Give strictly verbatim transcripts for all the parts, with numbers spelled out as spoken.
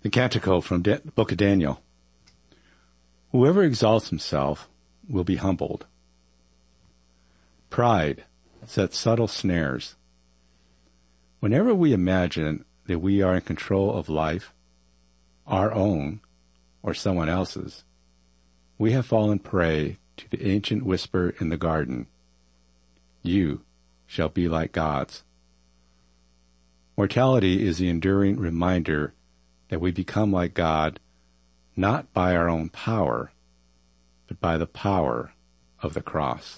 The Canticle from the Book of Daniel. Whoever exalts himself will be humbled. Pride sets subtle snares. Whenever we imagine that we are in control of life, our own or someone else's, we have fallen prey to the ancient whisper in the garden, "You shall be like gods." Mortality is the enduring reminder that we become like God not by our own power, but by the power of the cross.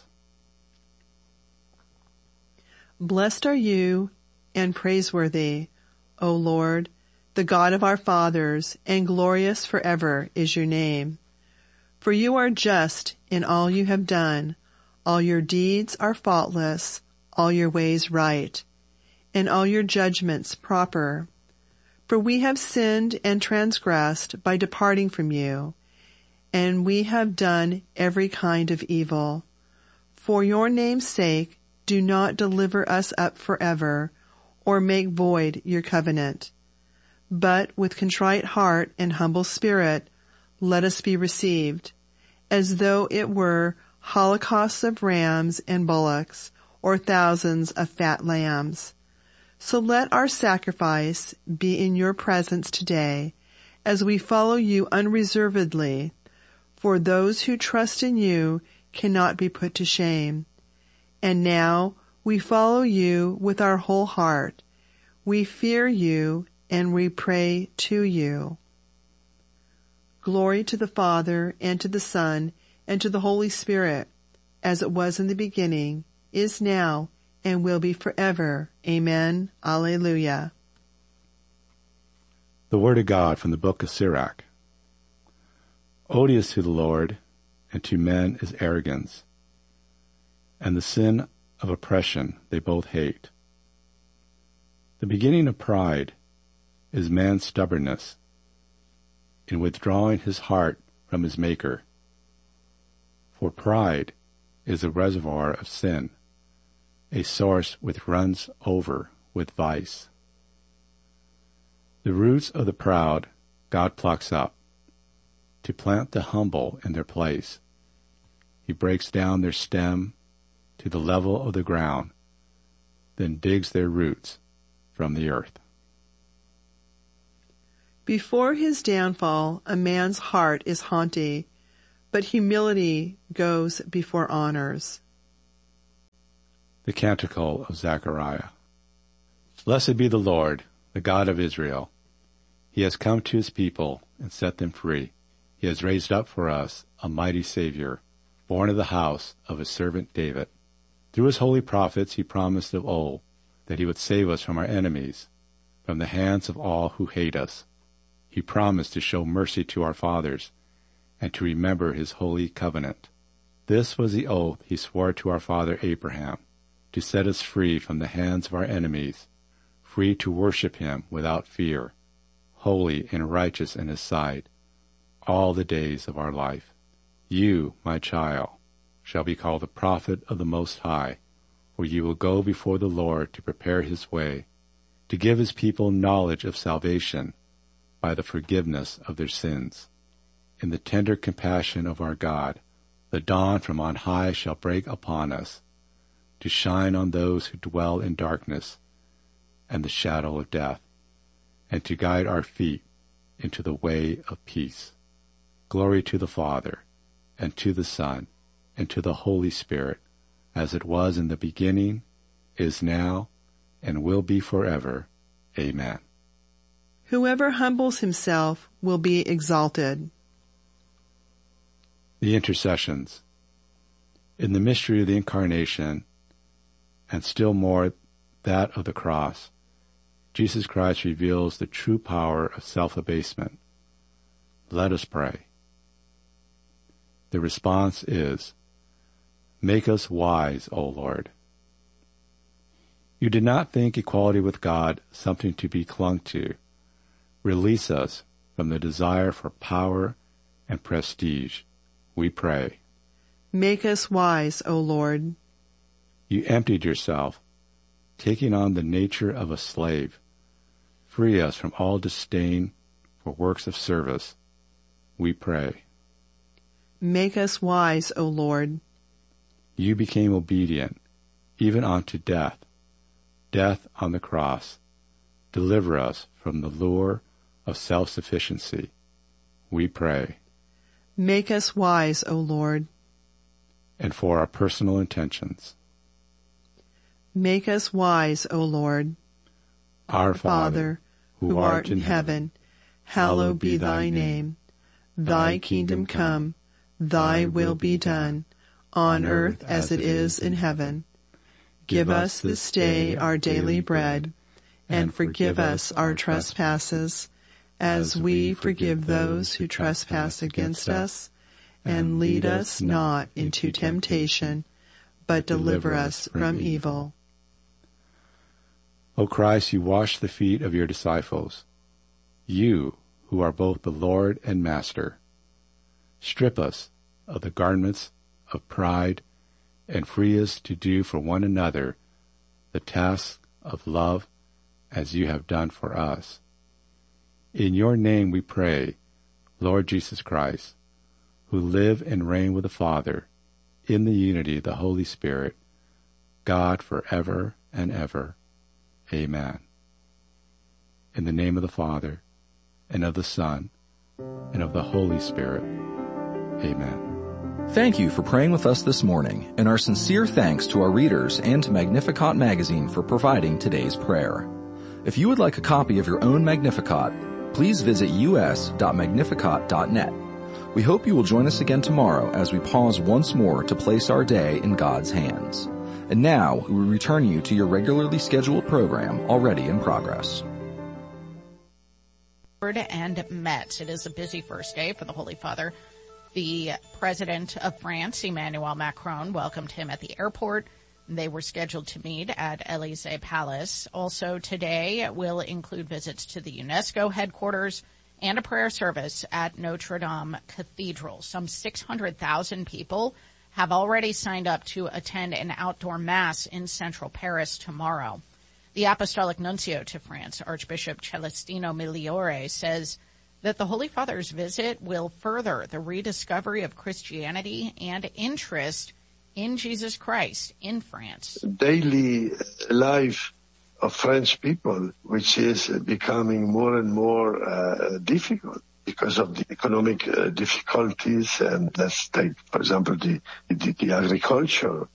Blessed are you and praiseworthy, O Lord, the God of our fathers, and glorious forever is your name. For you are just in all you have done, all your deeds are faultless, all your ways right, and all your judgments proper. For we have sinned and transgressed by departing from you, and we have done every kind of evil. For your name's sake, do not deliver us up forever, or make void your covenant. But with contrite heart and humble spirit, let us be received, as though it were holocausts of rams and bullocks, or thousands of fat lambs. So let our sacrifice be in your presence today, as we follow you unreservedly, for those who trust in you cannot be put to shame. And now we follow you with our whole heart. We fear you and we pray to you. Glory to the Father, and to the Son, and to the Holy Spirit, as it was in the beginning, is now, and will be forever. Amen. Alleluia. The Word of God from the Book of Sirach. Odious to the Lord and to men is arrogance, and the sin of oppression they both hate. The beginning of pride is man's stubbornness in withdrawing his heart from his Maker. For pride is a reservoir of sin, a source which runs over with vice. The roots of the proud God plucks up, to plant the humble in their place. He breaks down their stem to the level of the ground, then digs their roots from the earth. Before his downfall, a man's heart is haughty, but humility goes before honors. The Canticle of Zechariah. Blessed be the Lord, the God of Israel. He has come to his people and set them free. He has raised up for us a mighty Savior, born of the house of his servant David. Through his holy prophets he promised of old that he would save us from our enemies, from the hands of all who hate us. He promised to show mercy to our fathers and to remember his holy covenant. This was the oath he swore to our father Abraham, to set us free from the hands of our enemies, free to worship him without fear, holy and righteous in his sight, all the days of our life. You, my child, shall be called the prophet of the Most High, for you will go before the Lord to prepare his way, to give his people knowledge of salvation by the forgiveness of their sins. In the tender compassion of our God, the dawn from on high shall break upon us, to shine on those who dwell in darkness and the shadow of death, and to guide our feet into the way of peace. Glory to the Father, and to the Son, and to the Holy Spirit, as it was in the beginning, is now, and will be forever. Amen. Whoever humbles himself will be exalted. The Intercessions. In the mystery of the Incarnation, and still more that of the cross, Jesus Christ reveals the true power of self-abasement. Let us pray. The response is, "Make us wise, O Lord." You did not think equality with God something to be clung to. Release us from the desire for power and prestige, we pray. Make us wise, O Lord. You emptied yourself, taking on the nature of a slave. Free us from all disdain for works of service, we pray. Make us wise, O Lord. You became obedient, even unto death, death on the cross. Deliver us from the lure of self-sufficiency, we pray. Make us wise, O Lord. And for our personal intentions. Make us wise, O Lord. Our Father, who art in heaven, hallowed be thy name. Thy kingdom come, thy will be done, on earth as it is in heaven. Give us this day our daily bread, and forgive us our trespasses, as we forgive those who trespass against us. And lead us not into temptation, but deliver us from evil. O Christ, you washed the feet of your disciples, you who are both the Lord and Master. Strip us of the garments of pride and free us to do for one another the task of love as you have done for us. In your name we pray, Lord Jesus Christ, who live and reign with the Father in the unity of the Holy Spirit, God forever and ever. Amen. In the name of the Father, and of the Son, and of the Holy Spirit. Amen. Thank you for praying with us this morning, and our sincere thanks to our readers and to Magnificat magazine for providing today's prayer. If you would like a copy of your own Magnificat, please visit u s dot magnificat dot net. We hope you will join us again tomorrow as we pause once more to place our day in God's hands. And now, we return you to your regularly scheduled program already in progress. And Metz. It is a busy first day for the Holy Father. The President of France, Emmanuel Macron, welcomed him at the airport. They were scheduled to meet at Élysée Palace. Also today will include visits to the UNESCO headquarters and a prayer service at Notre Dame Cathedral. Some six hundred thousand people have already signed up to attend an outdoor mass in central Paris tomorrow. The Apostolic Nuncio to France, Archbishop Celestino Migliore, says that the Holy Father's visit will further the rediscovery of Christianity and interest in Jesus Christ in France. Daily life of French people, which is becoming more and more uh, difficult because of the economic uh, difficulties. And let's take, for example, the, the, the agriculture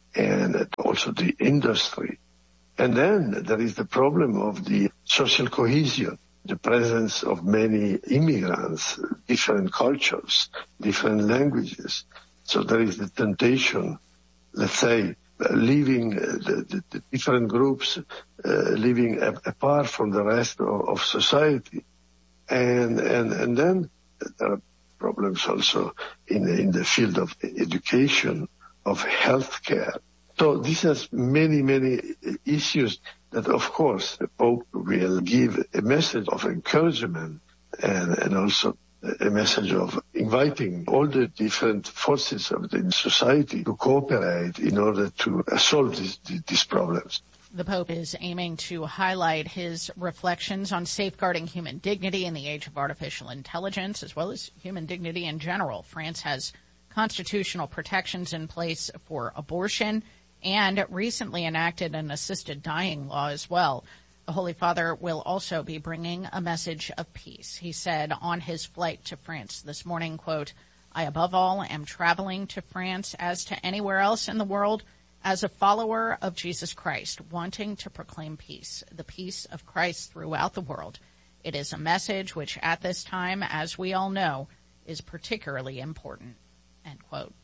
and also the industry. And then there is the problem of the social cohesion, the presence of many immigrants, different cultures, different languages. So there is the temptation, let's say, uh, living uh, the, the, the different groups, uh, living a, apart from the rest of, of society. And, and, and then there are problems also in, in the field of education, of healthcare. So this has many, many issues that, of course, the Pope will give a message of encouragement and, and also a message of inviting all the different forces of the society to cooperate in order to solve these, these problems. The Pope is aiming to highlight his reflections on safeguarding human dignity in the age of artificial intelligence, as well as human dignity in general. France has constitutional protections in place for abortion and recently enacted an assisted dying law as well. The Holy Father will also be bringing a message of peace. He said on his flight to France this morning, quote, "I above all am traveling to France as to anywhere else in the world as a follower of Jesus Christ, wanting to proclaim peace, the peace of Christ throughout the world. It is a message which at this time, as we all know, is particularly important," end quote.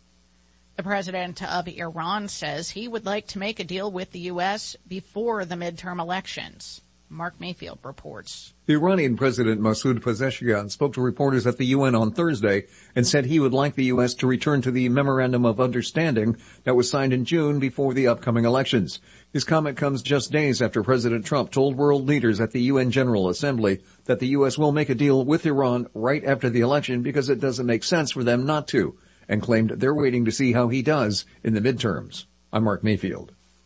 The president of Iran says he would like to make a deal with the U S before the midterm elections. Mark Mayfield reports. The Iranian President Masoud Pezeshkian spoke to reporters at the U N on Thursday and said he would like the U S to return to the Memorandum of Understanding that was signed in June before the upcoming elections. His comment comes just days after President Trump told world leaders at the U N General Assembly that the U S will make a deal with Iran right after the election because it doesn't make sense for them not to, and claimed they're waiting to see how he does in the midterms. I'm Mark Mayfield.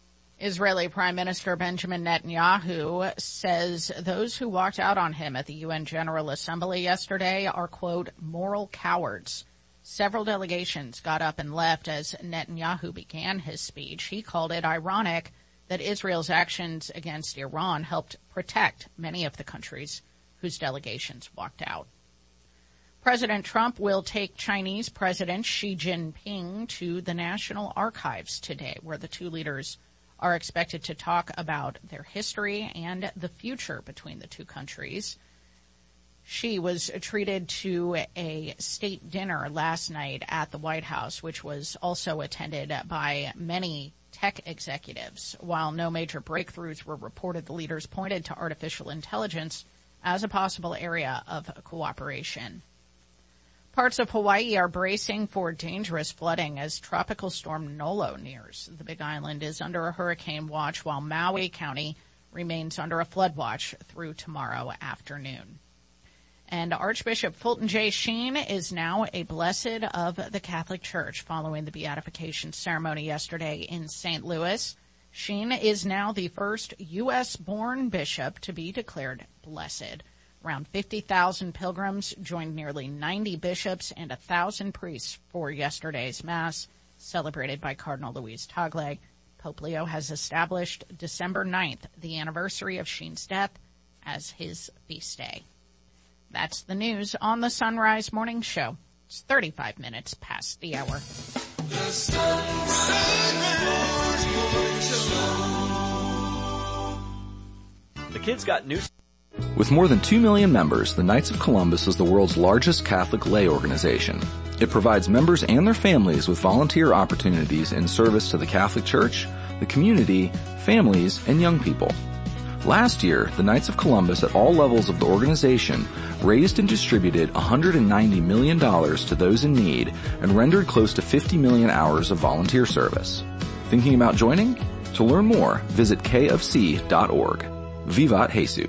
Israeli Prime Minister Benjamin Netanyahu says those who walked out on him at the U N General Assembly yesterday are, quote, moral cowards. Several delegations got up and left as Netanyahu began his speech. He called it ironic that Israel's actions against Iran helped protect many of the countries whose delegations walked out. President Trump will take Chinese President Xi Jinping to the National Archives today, where the two leaders are expected to talk about their history and the future between the two countries. Xi was treated to a state dinner last night at the White House, which was also attended by many tech executives. While no major breakthroughs were reported, the leaders pointed to artificial intelligence as a possible area of cooperation. Parts of Hawaii are bracing for dangerous flooding as Tropical Storm Nolo nears. The Big Island is under a hurricane watch, while Maui County remains under a flood watch through tomorrow afternoon. And Archbishop Fulton J. Sheen is now a blessed of the Catholic Church following the beatification ceremony yesterday in Saint Louis. Sheen is now the first U S-born bishop to be declared blessed. Around fifty thousand pilgrims joined nearly ninety bishops and one thousand priests for yesterday's Mass, celebrated by Cardinal Luis Tagle. Pope Leo has established December ninth, the anniversary of Sheen's death, as his feast day. That's the news on the Sunrise Morning Show. It's thirty-five minutes past the hour. The Sunrise Morning Show. The kids got news. With more than two million members, the Knights of Columbus is the world's largest Catholic lay organization. It provides members and their families with volunteer opportunities in service to the Catholic Church, the community, families, and young people. Last year, the Knights of Columbus at all levels of the organization raised and distributed one hundred ninety million dollars to those in need and rendered close to fifty million hours of volunteer service. Thinking about joining? To learn more, visit k f c dot org. Vivat Jesu.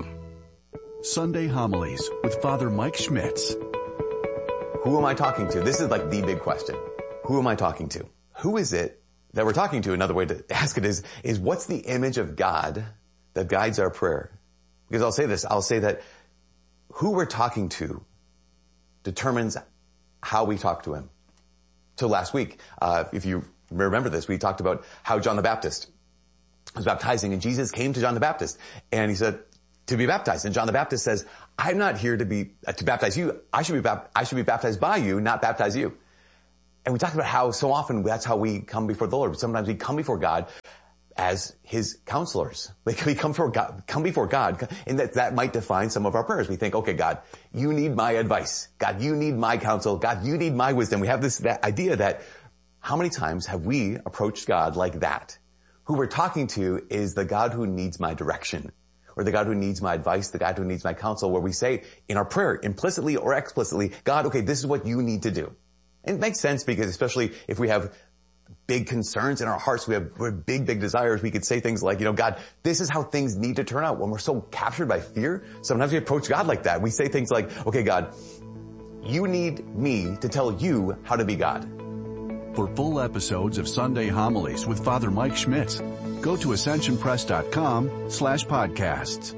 Sunday Homilies with Father Mike Schmitz. Who am I talking to? This is like the big question. Who am I talking to? Who is it that we're talking to? Another way to ask it is, is what's the image of God that guides our prayer? Because I'll say this, I'll say that who we're talking to determines how we talk to him. So last week, uh, if you remember this, we talked about how John the Baptist was baptizing, and Jesus came to John the Baptist and he said, to be baptized. And John the Baptist says, I'm not here to be, uh, to baptize you. I should be, bap- I should be baptized by you, not baptize you. And we talked about how so often that's how we come before the Lord. Sometimes we come before God as his counselors. Like we come before God, come before God, and that, that might define some of our prayers. We think, okay, God, you need my advice. God, you need my counsel. God, you need my wisdom. We have this that idea that how many times have we approached God like that? Who we're talking to is the God who needs my direction, or the God who needs my advice, the God who needs my counsel, where we say in our prayer, implicitly or explicitly, God, okay, this is what you need to do. And it makes sense because especially if we have big concerns in our hearts, we have, we have big, big desires, we could say things like, you know, God, this is how things need to turn out. When we're so captured by fear, sometimes we approach God like that. We say things like, okay, God, you need me to tell you how to be God. For full episodes of Sunday Homilies with Father Mike Schmitz, go to ascensionpress.com slash podcasts.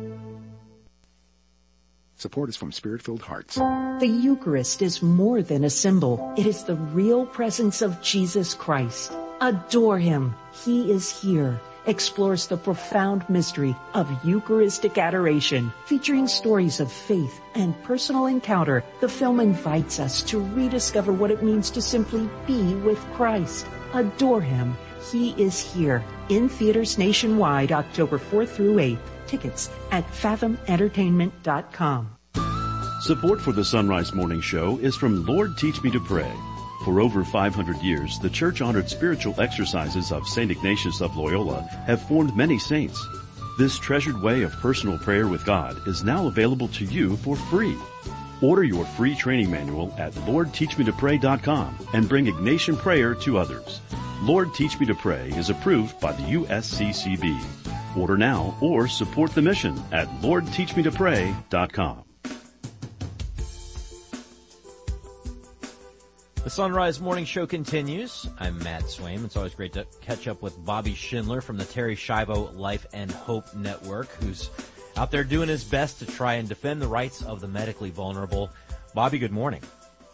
Support is from Spirit-Filled Hearts. The Eucharist is more than a symbol. It is the real presence of Jesus Christ. Adore him. He is here. Explores the profound mystery of Eucharistic adoration. Featuring stories of faith and personal encounter, the film invites us to rediscover what it means to simply be with Christ. Adore him. He is here. In theaters nationwide, October fourth through eighth. Tickets at fathom entertainment dot com. Support for the Sunrise Morning Show is from Lord Teach Me to Pray. For over five hundred years, the church-honored spiritual exercises of Saint Ignatius of Loyola have formed many saints. This treasured way of personal prayer with God is now available to you for free. Order your free training manual at lord teach me to pray dot com and bring Ignatian prayer to others. Lord Teach Me to Pray is approved by the U S C C B. Order now or support the mission at lord teach me to pray dot com. The Sunrise Morning Show continues. I'm Matt Swaim. It's always great to catch up with Bobby Schindler from the Terry Schiavo Life and Hope Network, who's out there doing his best to try and defend the rights of the medically vulnerable. Bobby, good morning.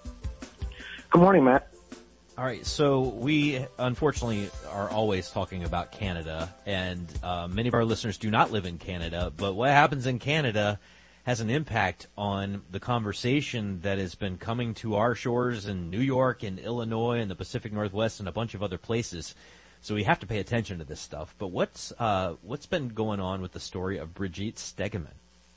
Good morning, Matt. All right, so we unfortunately are always talking about Canada, and uh, many of our listeners do not live in Canada, but what happens in Canada has an impact on the conversation that has been coming to our shores in New York and Illinois and the Pacific Northwest and a bunch of other places. So we have to pay attention to this stuff. But what's uh, what's been going on with the story of Brigitte Stegeman?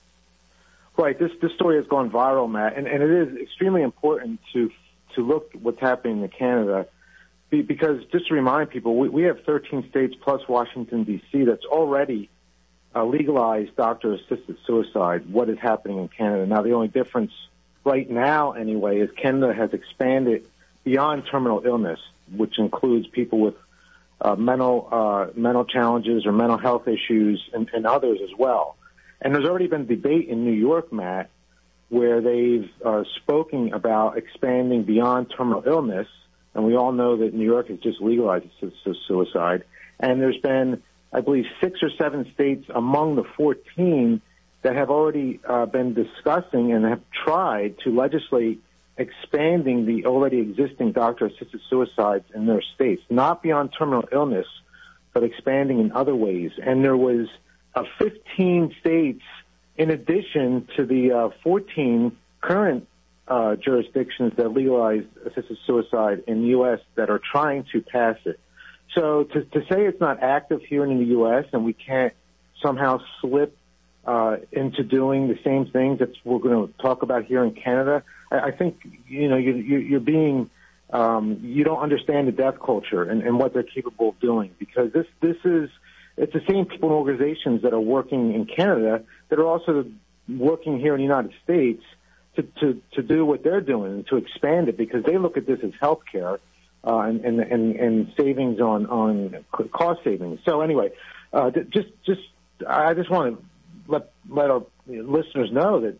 Right, this this story has gone viral, Matt, and, and it is extremely important to to look at what's happening in Canada, because just to remind people, we, we have thirteen states plus Washington, D C that's already Uh, legalized doctor-assisted suicide. What is happening in Canada now? The only difference right now, anyway, is Canada has expanded beyond terminal illness, which includes people with uh, mental uh, mental challenges or mental health issues, and, and others as well. And there's already been debate in New York, Matt, where they've uh, spoken about expanding beyond terminal illness, and we all know that New York has just legalized assisted suicide. And there's been, I believe, six or seven states among the fourteen that have already uh, been discussing and have tried to legislate expanding the already existing doctor-assisted suicides in their states, not beyond terminal illness, but expanding in other ways. And there was uh, fifteen states in addition to the uh, fourteen current uh, jurisdictions that legalize assisted suicide in the U S that are trying to pass it. So to, to say it's not active here in the U S and we can't somehow slip uh, into doing the same things that we're going to talk about here in Canada, I, I think, you know, you, you, you're being, um, you don't understand the death culture and, and what they're capable of doing, because this, this is, it's the same people and organizations that are working in Canada that are also working here in the United States to, to, to do what they're doing and to expand it, because they look at this as health care. Uh, and, and, and, and savings on, on cost savings. So anyway, uh, just, just, I just want to let, let our listeners know that,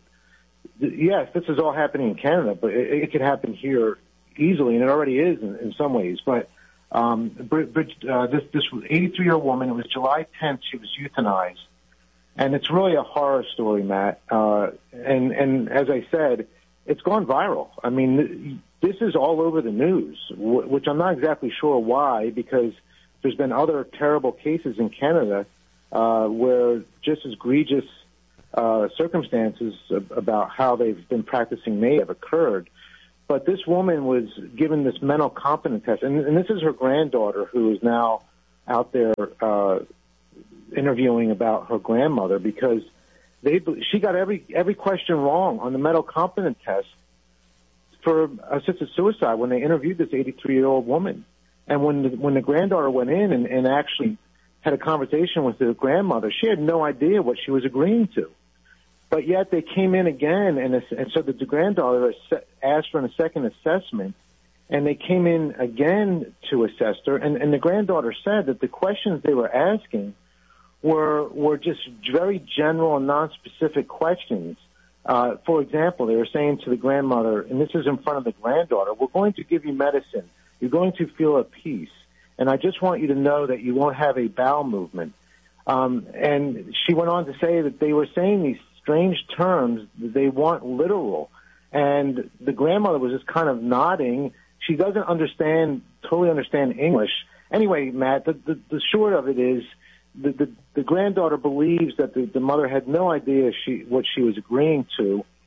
yes, this is all happening in Canada, but it, it could happen here easily, and it already is in, in some ways. But, um, uh, this, this eighty-three-year-old woman, it was July tenth, she was euthanized. And it's really a horror story, Matt. Uh, and, and as I said, it's gone viral. I mean, this is all over the news, which I'm not exactly sure why, because there's been other terrible cases in Canada uh, where just as egregious uh, circumstances about how they've been practicing may have occurred. But this woman was given this mental competence test, and, and this is her granddaughter who is now out there uh, interviewing about her grandmother, because they she got every every question wrong on the mental competence test for assisted suicide when they interviewed this eighty-three-year-old woman. And when the, when the granddaughter went in and, and actually had a conversation with the grandmother, she had no idea what she was agreeing to. But yet they came in again, and, and so the, the granddaughter asked for a second assessment, and they came in again to assess her. And, and the granddaughter said that the questions they were asking were were just very general and non-specific questions. Uh, for example, they were saying to the grandmother, and this is in front of the granddaughter, we're going to give you medicine. You're going to feel at peace. And I just want you to know that you won't have a bowel movement. Um, and she went on to say that they were saying these strange terms that they weren't literal. And the grandmother was just kind of nodding. She doesn't understand, totally understand English. Anyway, Matt, the, the, the short of it is, The, the, the granddaughter believes that the, the mother had no idea she what she was agreeing to,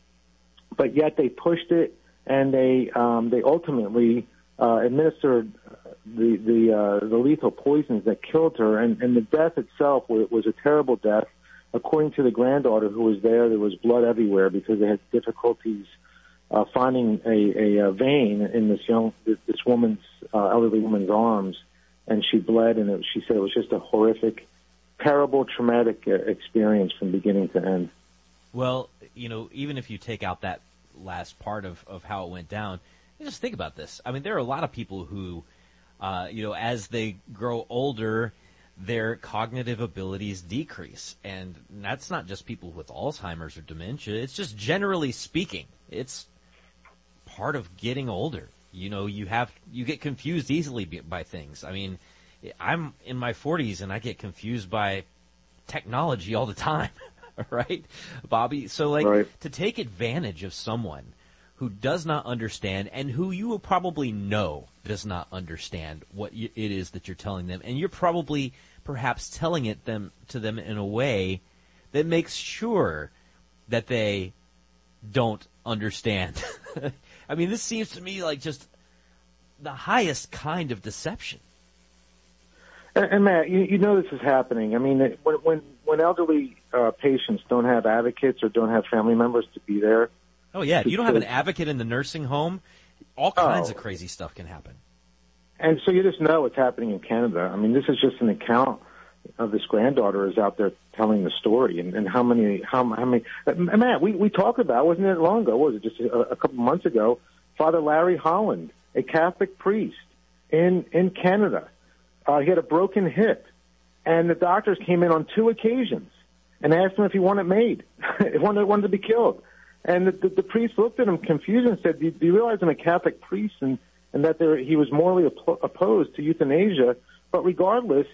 but yet they pushed it, and they um, they ultimately uh, administered the the, uh, the lethal poisons that killed her, and, and the death itself was, was a terrible death. According to the granddaughter who was there, there was blood everywhere because they had difficulties uh, finding a, a, a vein in this young this, this woman's uh, elderly woman's arms, and she bled, and it, she said it was just a horrific, terrible, traumatic uh, experience from beginning to end. Well, you know, even if you take out that last part of, of how it went down, just think about this. I mean, there are a lot of people who, uh, you know, as they grow older, their cognitive abilities decrease. And that's not just people with Alzheimer's or dementia. It's just generally speaking. It's part of getting older. You know, you have you get confused easily by things. I mean, I'm in my forties and I get confused by technology all the time, right, Bobby? So, like, right. to take advantage of someone who does not understand and who you will probably know does not understand what it is that you're telling them, and you're probably perhaps telling it them to them in a way that makes sure that they don't understand. I mean, this seems to me like just the highest kind of deception. And, and Matt, you, you know this is happening. I mean, when when, when elderly uh, patients don't have advocates or don't have family members to be there. Oh, yeah. If you don't have an advocate in the nursing home, all kinds oh. of crazy stuff can happen. And so you just know what's happening in Canada. I mean, this is just an account of this granddaughter is out there telling the story, and, and how many, how, how many, uh, Matt, we, we talked about, wasn't it long ago, what was it, just a, a couple months ago, Father Larry Holland, a Catholic priest in, in Canada. Uh, he had a broken hip, and the doctors came in on two occasions and asked him if he wanted made, he wanted, wanted to be killed. And the, the, the priest looked at him confused and said, do, do you realize I'm a Catholic priest and, and that there, he was morally op- opposed to euthanasia, but regardless,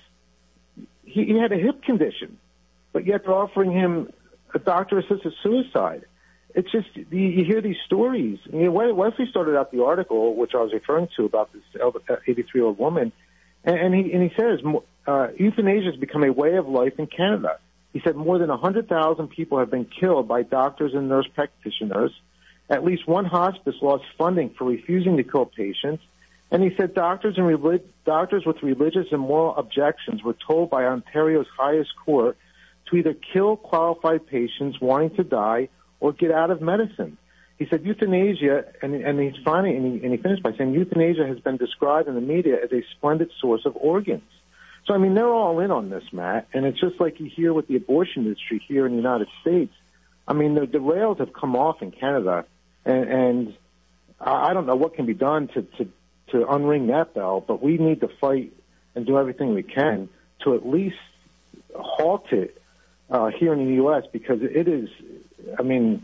he, he had a hip condition, but yet they're offering him a doctor-assisted suicide. It's just, you, you hear these stories. You know, Wesley started out the article, which I was referring to, about this eighty-three-year-old woman, and, and, he, and he says uh, euthanasia has become a way of life in Canada. He said more than one hundred thousand people have been killed by doctors and nurse practitioners. At least one hospice lost funding for refusing to kill patients. And he said doctors and relig- doctors with religious and moral objections were told by Ontario's highest court to either kill qualified patients wanting to die or get out of medicine. He said euthanasia, and, and he's finally, and he, and he finished by saying euthanasia has been described in the media as a splendid source of organs. So, I mean, they're all in on this, Matt, and it's just like you hear with the abortion industry here in the United States. I mean, the, the rails have come off in Canada, and, and I don't know what can be done to, to, to unring that bell, but we need to fight and do everything we can to at least halt it uh, here in the U S because it is, I mean,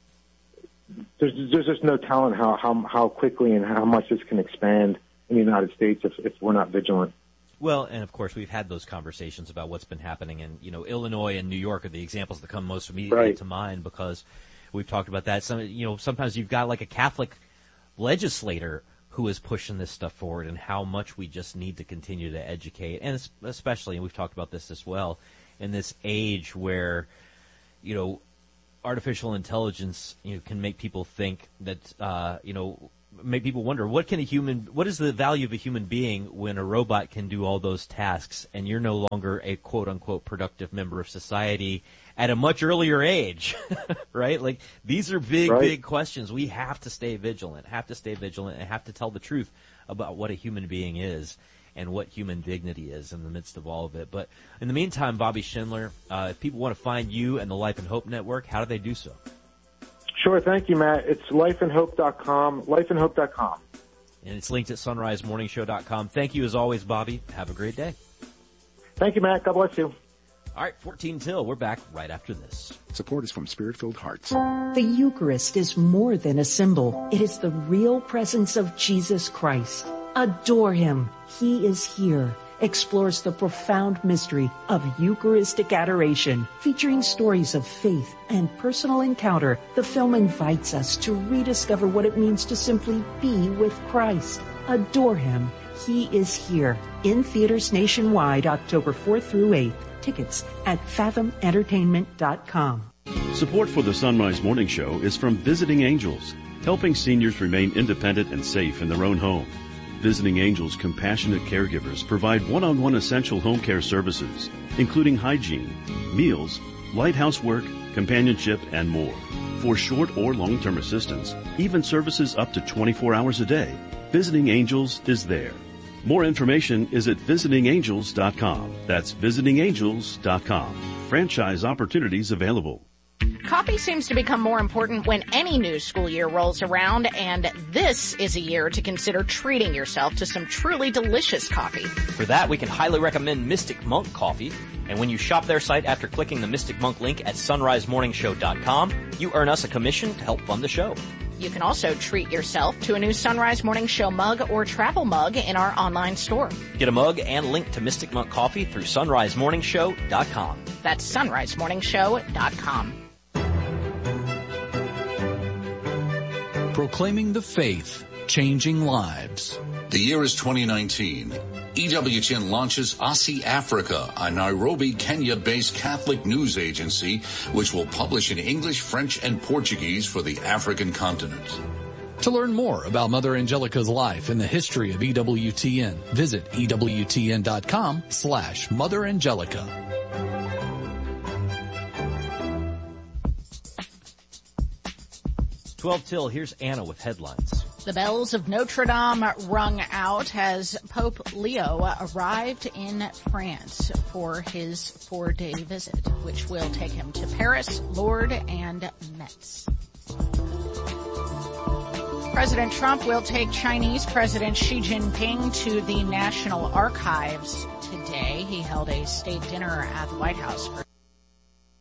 there's, there's just no telling how, how, how quickly and how much this can expand in the United States if, if we're not vigilant. Well, and of course, we've had those conversations about what's been happening in, you know, Illinois and New York are the examples that come most immediately right. to mind because we've talked about that. Some, you know, sometimes you've got like a Catholic legislator who is pushing this stuff forward and how much we just need to continue to educate. And especially, and we've talked about this as well, in this age where, you know, artificial intelligence, you know, can make people think that, uh, you know, make people wonder, what can a human, what is the value of a human being when a robot can do all those tasks and you're no longer a quote-unquote productive member of society at a much earlier age, right? Like, these are big, right. big questions. We have to stay vigilant, have to stay vigilant, and have to tell the truth about what a human being is and what human dignity is in the midst of all of it. But in the meantime, Bobby Schindler, uh, if people want to find you and the Life and Hope Network, how do they do so? Sure, thank you, Matt. It's life and hope dot com, life and hope dot com. And it's linked at sunrise morning show dot com. Thank you as always, Bobby. Have a great day. Thank you, Matt. God bless you. All right, fourteen till. We're back right after this. Support is from Spirit-Filled Hearts. The Eucharist is more than a symbol. It is the real presence of Jesus Christ. Adore Him. He is here. Explores the profound mystery of Eucharistic adoration. Featuring stories of faith and personal encounter, the film invites us to rediscover what it means to simply be with Christ. Adore Him. He is here. In theaters nationwide, October fourth through eighth. Tickets at fathom entertainment dot com. Support for the Sunrise Morning Show is from Visiting Angels, helping seniors remain independent and safe in their own home. Visiting Angels compassionate caregivers provide one-on-one essential home care services, including hygiene, meals, light housework, companionship, and more. For short or long-term assistance, even services up to twenty-four hours a day, Visiting Angels is there. More information is at visiting angels dot com. That's visiting angels dot com. Franchise opportunities available. Coffee seems to become more important when any new school year rolls around, and this is a year to consider treating yourself to some truly delicious coffee. For that, we can highly recommend Mystic Monk Coffee, and when you shop their site after clicking the Mystic Monk link at sunrise morning show dot com, you earn us a commission to help fund the show. You can also treat yourself to a new Sunrise Morning Show mug or travel mug in our online store. Get a mug and link to Mystic Monk Coffee through sunrise morning show dot com. That's sunrise morning show dot com. Proclaiming the faith, changing lives. The year is twenty nineteen. E W T N launches Aussie Africa, a Nairobi, Kenya-based Catholic news agency, which will publish in English, French, and Portuguese for the African continent. To learn more about Mother Angelica's life and the history of E W T N, visit E W T N dot com slash Mother Angelica. twelve till, here's Anna with headlines. The bells of Notre Dame rung out as Pope Leo arrived in France for his four-day visit, which will take him to Paris, Lourdes, and Metz. President Trump will take Chinese President Xi Jinping to the National Archives today. He held a state dinner at the White House for